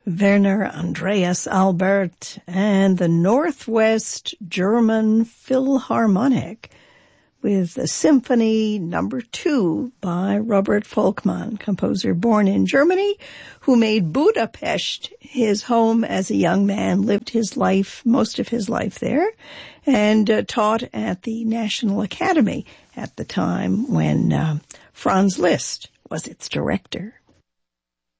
Werner Andreas Albert and the Northwest German Philharmonic with the Symphony No. 2 by Robert Volkmann, composer born in Germany, who made Budapest his home as a young man, lived his life, most of his life there, and taught at the National Academy at the time when Franz Liszt was its director.